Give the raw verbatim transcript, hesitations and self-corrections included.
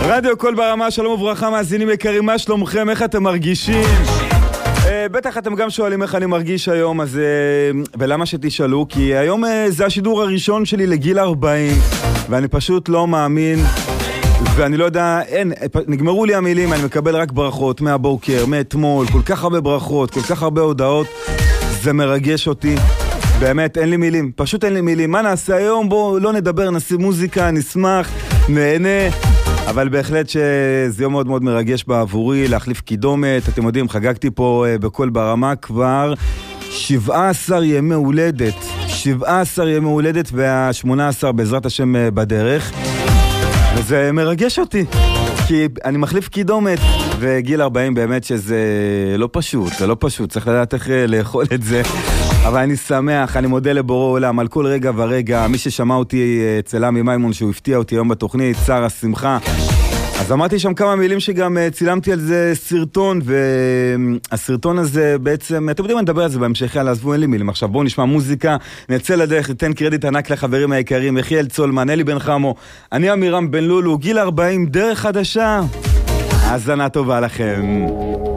רדיו קול ברמה, שלום וברכה מאזינים יקרים, מה שלומכם, איך אתם מרגישים? בטח אתם גם שואלים איך אני מרגיש היום, אז ולמה שתשאלו? כי היום זה השידור הראשון שלי לגיל ארבעים, ואני פשוט לא מאמין, ואני לא יודע, אין, נגמרו לי המילים, אני מקבל רק ברכות מהבוקר, מאתמול, כל כך הרבה ברכות, כל כך הרבה הודעות, זה מרגש אותי. באמת, אין לי מילים, פשוט אין לי מילים. מה נעשה היום? בואו לא נדבר, נשים מוזיקה, נשמח, נהנה. אבל בהחלט שזה יום מאוד מאוד מרגש בעבורי, להחליף קידומת. אתם יודעים, חגגתי פה בכל ברמה כבר שבעה עשר ימי הולדת. שבעה עשר ימי הולדת וה-שמונה עשר בעזרת השם בדרך. וזה מרגש אותי, כי אני מחליף קידומת. וגיל ארבעים באמת שזה לא פשוט, זה לא פשוט, צריך לדעת איך לאכול את זה. אבל אני שמח, אני מודה לבורא עולם על כל רגע ורגע. מי ששמע אותי אצל עמי מימון שהוא הפתיע אותי היום בתוכנית, שר השמחה, אז אמרתי שם כמה מילים שגם צילמתי על זה סרטון, והסרטון הזה בעצם, אתם יודעים, אני מדבר על זה בהמשך, יאללה, עזבו, אין לי מילים. עכשיו בואו נשמע מוזיקה, נצא לדרך, ניתן קרדיט ענק לחברים היקרים, יחיאל צולמן, אלי בן חמו, אני אמירם בן לולו, גיל ארבעים, דרך חדשה. האזנה טובה לכם.